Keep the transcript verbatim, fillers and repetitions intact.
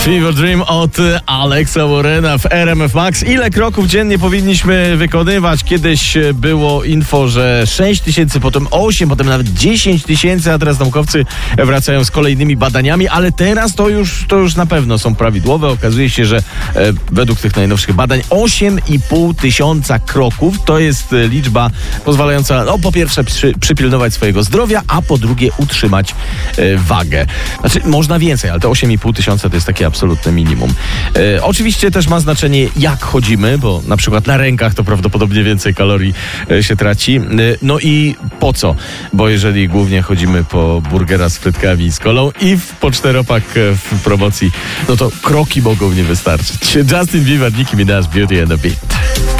Fever Dream od Alexa Warrena w R M F Max. Ile kroków dziennie powinniśmy wykonywać? Kiedyś było info, że sześć tysięcy, potem osiem, potem nawet dziesięć tysięcy, a teraz naukowcy wracają z kolejnymi badaniami, ale teraz to już, to już na pewno są prawidłowe. Okazuje się, że e, według tych najnowszych badań osiem i pół tysiąca kroków to jest liczba pozwalająca, no po pierwsze przy, przypilnować swojego zdrowia, a po drugie utrzymać e, wagę. Znaczy można więcej, ale te osiem i pół tysiąca to jest takie absolutne minimum. E, oczywiście też ma znaczenie, jak chodzimy, bo na przykład na rękach to prawdopodobnie więcej kalorii e, się traci. E, no i po co? Bo jeżeli głównie chodzimy po burgera z frytkami i z kolą i w, po czteropak e, w promocji, no to kroki mogą nie wystarczyć. Justin Bieber, Nicki Minaj, Beauty and the Beat.